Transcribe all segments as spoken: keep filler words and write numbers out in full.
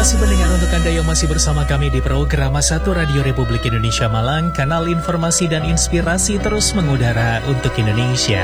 kasih pendengar untuk Anda yang masih bersama kami di program satu Radio Republik Indonesia Malang, kanal informasi dan inspirasi terus mengudara untuk Indonesia.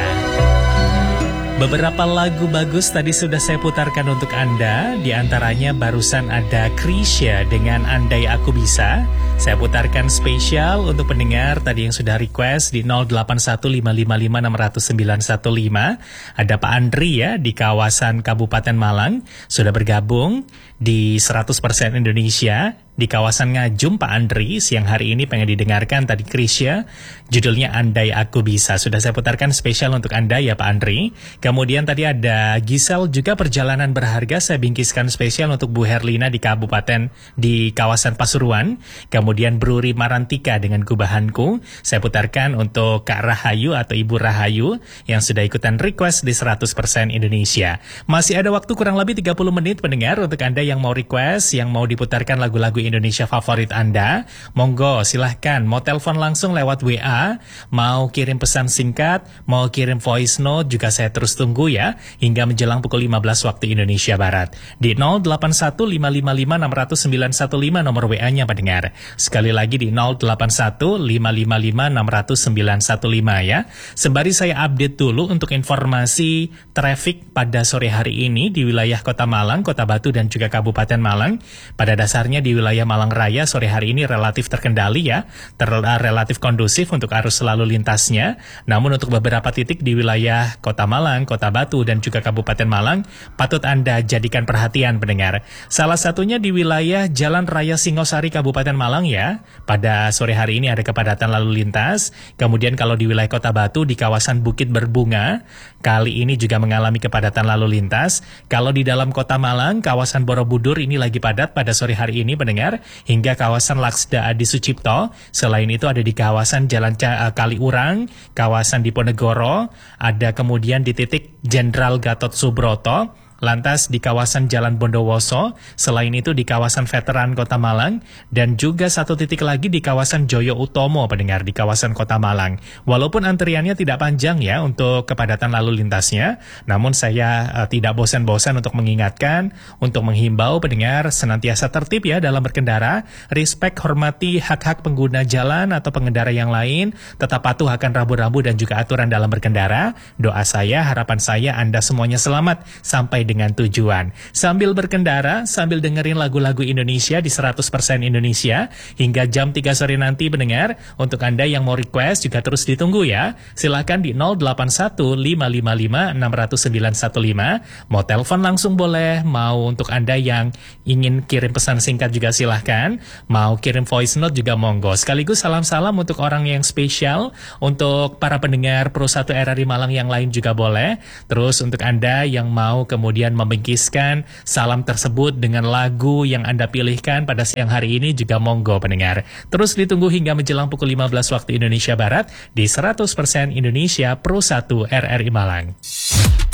Beberapa lagu bagus tadi sudah saya putarkan untuk Anda. Di antaranya barusan ada Krisya dengan Andai Aku Bisa. Saya putarkan spesial untuk pendengar tadi yang sudah request di nol delapan satu lima lima lima enam nol sembilan satu lima. Ada Pak Andri ya di kawasan Kabupaten Malang. Sudah bergabung di seratus persen Indonesia. Di kawasan Ngajum, Pak Andri, siang hari ini pengen didengarkan tadi Krisya, judulnya Andai Aku Bisa. Sudah saya putarkan spesial untuk Anda ya Pak Andri. Kemudian tadi ada Gisel juga perjalanan berharga, saya bingkiskan spesial untuk Bu Herlina di Kabupaten, di kawasan Pasuruan. Kemudian Bruri Marantika dengan Gubahanku, saya putarkan untuk Kak Rahayu atau Ibu Rahayu yang sudah ikutan request di seratus persen Indonesia. Masih ada waktu kurang lebih tiga puluh menit pendengar untuk Anda yang mau request, yang mau diputarkan lagu-lagu Indonesia favorit Anda, monggo silahkan mau telepon langsung lewat W A, mau kirim pesan singkat, mau kirim voice note juga saya terus tunggu ya hingga menjelang pukul lima belas waktu Indonesia Barat di nol delapan satu lima lima lima enam nol sembilan satu lima nomor W A-nya pendengar. Sekali lagi di nol delapan satu lima lima lima enam nol sembilan satu lima ya. Sembari saya update dulu untuk informasi traffic pada sore hari ini di wilayah Kota Malang, Kota Batu dan juga Kabupaten Malang. Pada dasarnya di wilayah Malang Raya sore hari ini relatif terkendali ya, ter relatif kondusif untuk arus lalu lintasnya. Namun untuk beberapa titik di wilayah Kota Malang, Kota Batu dan juga Kabupaten Malang patut Anda jadikan perhatian pendengar. Salah satunya di wilayah Jalan Raya Singosari Kabupaten Malang ya. Pada sore hari ini ada kepadatan lalu lintas. Kemudian kalau di wilayah Kota Batu di kawasan Bukit Berbunga kali ini juga mengalami kepadatan lalu lintas. Kalau di dalam Kota Malang, kawasan Borobudur ini lagi padat pada sore hari ini pendengar, hingga kawasan Laksda Adi Sucipto. Selain itu ada di kawasan Jalan Kaliurang, kawasan Diponegoro, ada kemudian di titik Jenderal Gatot Subroto, lantas di kawasan Jalan Bondowoso, selain itu di kawasan Veteran Kota Malang, dan juga satu titik lagi di kawasan Joyo Utomo pendengar di kawasan Kota Malang. Walaupun antriannya tidak panjang ya untuk kepadatan lalu lintasnya, namun saya uh, tidak bosan-bosan untuk mengingatkan, untuk menghimbau pendengar senantiasa tertib ya dalam berkendara, respect, hormati hak-hak pengguna jalan atau pengendara yang lain, tetap patuh akan rambu-rambu dan juga aturan dalam berkendara. Doa saya, harapan saya Anda semuanya selamat sampai dengan tujuan. Sambil berkendara, sambil dengerin lagu-lagu Indonesia di seratus persen Indonesia hingga jam tiga sore nanti pendengar. Untuk Anda yang mau request juga terus ditunggu ya. Silakan di nol delapan satu lima lima lima enam nol sembilan satu lima. Mau telepon langsung boleh, mau untuk Anda yang ingin kirim pesan singkat juga silahkan, mau kirim voice note juga monggo. Sekaligus salam-salam untuk orang yang spesial, untuk para pendengar Pro satu R R I Malang yang lain juga boleh. Terus untuk Anda yang mau kemudian Kemudian membingkiskan salam tersebut dengan lagu yang Anda pilihkan pada siang hari ini juga monggo pendengar. Terus ditunggu hingga menjelang pukul lima belas waktu Indonesia Barat di seratus persen Indonesia Pro satu R R I Malang.